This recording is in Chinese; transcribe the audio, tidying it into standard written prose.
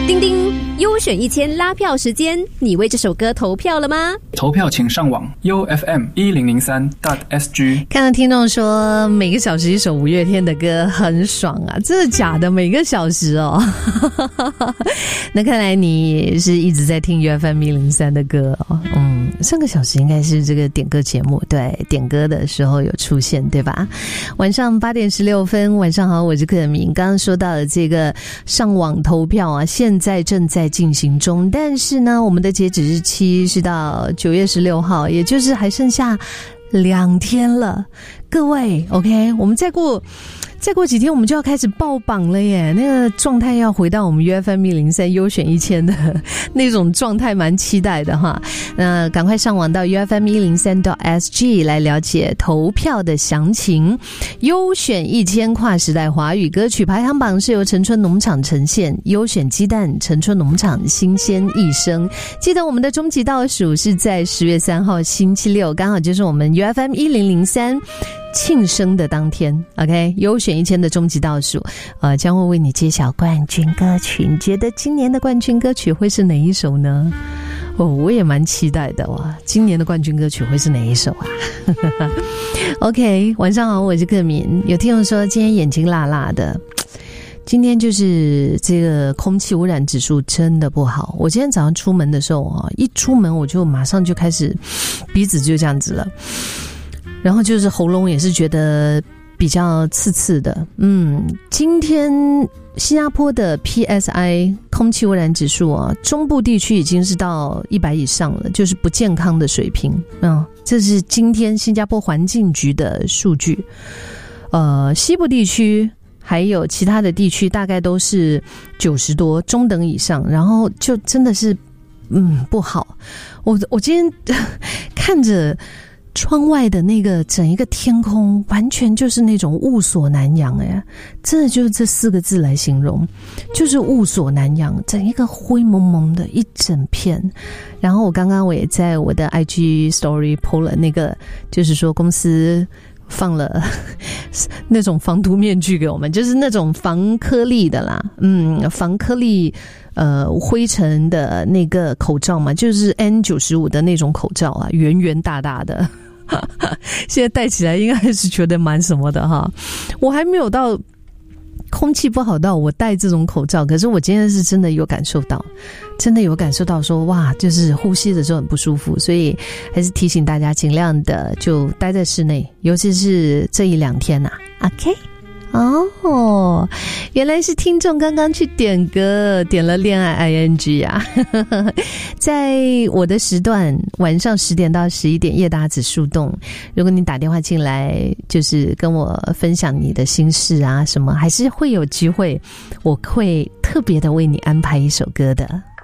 叮叮，优选1000拉票时间，你为这首歌投票了吗？ 投票请上网 ufm1003.sg。 看到听众说每个小时一首五月天的歌很爽啊，真的假的？每个小时哦那看来你是一直在听 UFM103 的歌哦。上个小时应该是这个点歌节目，对，点歌的时候有出现，对吧？晚上8点16分，晚上好，我是克明。刚刚说到的这个上网投票啊，现在正在进行中，但是呢，我们的截止日期是到9月16号，也就是还剩下2天了。各位 OK， 我们再过几天我们就要开始爆榜了耶，那个状态要回到我们 UFM103 优选1000的那种状态，蛮期待的哈。那赶快上网到 UFM103.sg 来了解投票的详情。优选1000跨时代华语歌曲排行榜是由陈春农场呈现，优选鸡蛋陈春农场新鲜一生。记得我们的终极倒数是在10月3号星期六，刚好就是我们 UFM1003庆生的当天 OK， 优选1000的终极倒数将会为你揭晓冠军歌曲。你觉得今年的冠军歌曲会是哪一首呢？我也蛮期待的哇，今年的冠军歌曲会是哪一首啊OK， 晚上好，我是克敏。有听众说今天眼睛辣辣的，今天就是这个空气污染指数真的不好。我今天早上出门的时候一出门我就马上就开始鼻子就这样子了，然后就是喉咙也是觉得比较刺刺的。今天新加坡的 PSI 空气污染指数中部地区已经是到100以上了，就是不健康的水平。这是今天新加坡环境局的数据。西部地区还有其他的地区大概都是90多，中等以上，然后就真的是不好。我今天看着窗外的那个整一个天空，完全就是那种雾锁南洋真的就是这4个字来形容，就是雾锁南洋，整一个灰蒙蒙的一整片。然后我刚刚也在我的 IG Story po 了那个，就是说公司放了那种防毒面具给我们，就是那种防颗粒的啦，防颗粒灰尘的那个口罩嘛，就是 N95 的那种口罩圆圆大大的现在戴起来应该是觉得蛮什么的哈。我还没有到空气不好到我戴这种口罩，可是我今天是真的有感受到说哇，就是呼吸的时候很不舒服，所以还是提醒大家尽量的就待在室内，尤其是这1-2天OK。原来是听众刚刚去点歌，点了恋爱 ING 在我的时段晚上10点到11点夜打子树洞，如果你打电话进来就是跟我分享你的心事什么，还是会有机会，我会特别的为你安排一首歌的。